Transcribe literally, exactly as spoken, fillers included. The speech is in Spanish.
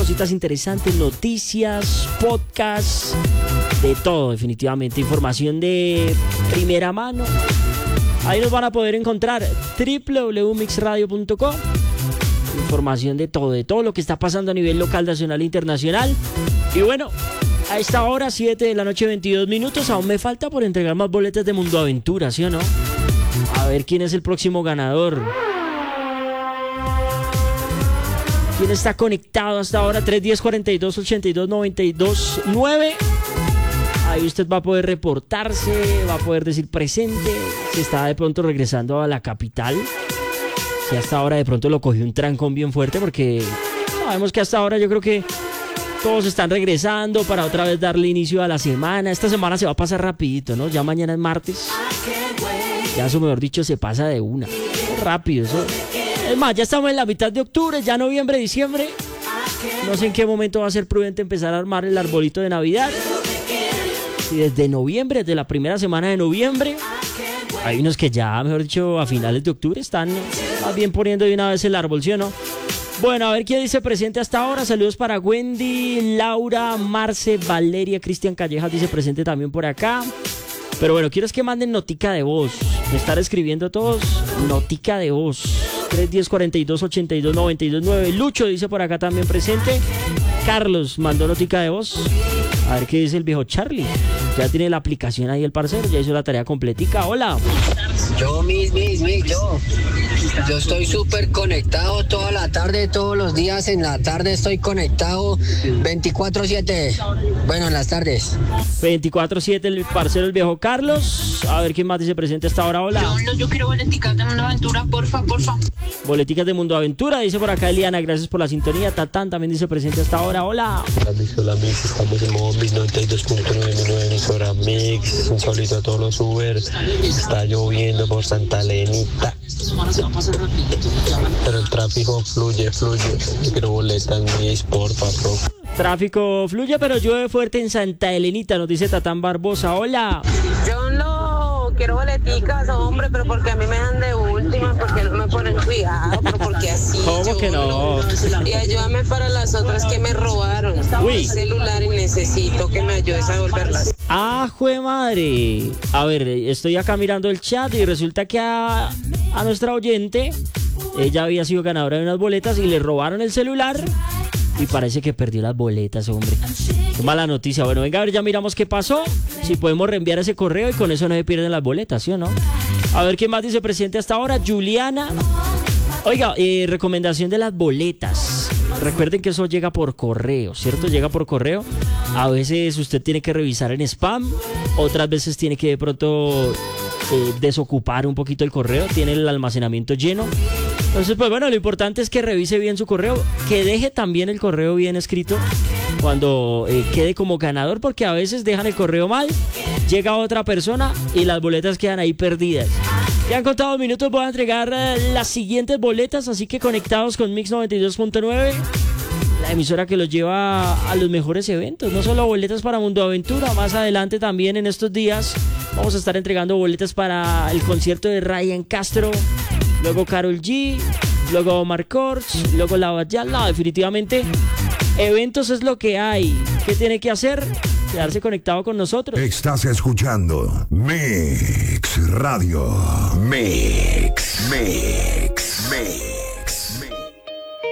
cositas interesantes, noticias, podcasts, de todo definitivamente, información de primera mano. Ahí nos van a poder encontrar doble u doble u doble u punto mix radio punto com. Información de todo, de todo lo que está pasando a nivel local, nacional e internacional. Y bueno, a esta hora, siete de la noche, veintidós minutos, aún me falta por entregar más boletas de Mundo Aventura, ¿sí o no? A ver quién es el próximo ganador. ¿Quién está conectado hasta ahora? tres uno cero, cuarenta y dos, ochenta y dos, noventa y dos, nueve. Ahí usted va a poder reportarse, va a poder decir presente, si está de pronto regresando a la capital. Si hasta ahora de pronto lo cogió un trancón bien fuerte, porque sabemos que hasta ahora yo creo que todos están regresando para otra vez darle inicio a la semana. Esta semana se va a pasar rapidito, ¿no? Ya mañana es martes. Ya eso, mejor dicho, se pasa de una. Es rápido eso. Es más, ya estamos en la mitad de octubre, ya noviembre, diciembre. No sé en qué momento va a ser prudente empezar a armar el arbolito de Navidad. Y desde noviembre, desde la primera semana de noviembre, hay unos que ya, mejor dicho, a finales de octubre están más bien poniendo de una vez el árbol, ¿sí o no? Bueno, a ver quién dice presente hasta ahora. Saludos para Wendy, Laura, Marce, Valeria, Cristian Callejas dice presente también por acá. Pero bueno, quiero es que manden notica de voz. Me están escribiendo todos notica de voz. tres uno cero, cuarenta y dos, ochenta y dos, noventa y dos, nueve. Lucho dice por acá también presente. Carlos mandó notica de voz. A ver qué dice el viejo Charlie. Ya tiene la aplicación ahí el parcero, ya hizo la tarea completica. Hola. Yo, mis, mis, mis, yo. Yo estoy súper conectado toda la tarde, todos los días en la tarde estoy conectado veinticuatro siete. Bueno, en las tardes. veinticuatro siete el parcero, el viejo Carlos. A ver quién más dice presente hasta ahora. Hola. Yo, yo quiero boleticas de Mundo Aventura, porfa, porfa. Boleticas de Mundo Aventura, dice por acá Eliana. Gracias por la sintonía. Tatán también dice presente hasta ahora. Hola. Hola, Mix, hola, Mix. Estamos en modo Mix noventa y dos punto nueve, mi nueva emisora Mix. Un saludo a todos los Uber. Está lloviendo por Santa Elenita, pero el tráfico fluye, fluye. Yo quiero boletas, Mix, porfa, porfa. Tráfico fluye, pero llueve fuerte en Santa Elenita, nos dice Tatán Barbosa. Hola. Yo no quiero boleticas, hombre, pero porque a mí me dan de última, porque no me ponen cuidado, pero porque así. ¿Cómo yo que no? Y ayúdame para las otras que me robaron. Uy. Mi celular y necesito que me ayudes a devolverlas. ¡Ah, jue madre! A ver, estoy acá mirando el chat y resulta que a, a nuestra oyente, ella había sido ganadora de unas boletas y le robaron el celular y parece que perdió las boletas, hombre. Qué mala noticia. Bueno, venga, a ver, ya miramos qué pasó. Si podemos reenviar ese correo y con eso no se pierden las boletas, ¿sí o no? A ver, ¿quién más dice presente hasta ahora? Juliana. Oiga, eh, recomendación de las boletas. Recuerden que eso llega por correo, ¿cierto? Llega por correo. A veces usted tiene que revisar en spam. Otras veces tiene que de pronto eh, desocupar un poquito el correo. Tiene el almacenamiento lleno. Entonces, pues bueno, lo importante es que revise bien su correo. Que deje también el correo bien escrito cuando eh, quede como ganador. Porque a veces dejan el correo mal. Llega otra persona y las boletas quedan ahí perdidas. Ya han contado minutos, voy a entregar uh, las siguientes boletas, así que conectados con Mix noventa y dos punto nueve, la emisora que los lleva a los mejores eventos. No solo boletas para Mundo Aventura, más adelante también en estos días vamos a estar entregando boletas para el concierto de Ryan Castro, luego Karol G, luego Omar Kors, luego La Bayala. Definitivamente, eventos es lo que hay. ¿Qué tiene que hacer? Quedarse conectado con nosotros. Estás escuchando Mix Radio. Mix, Mix.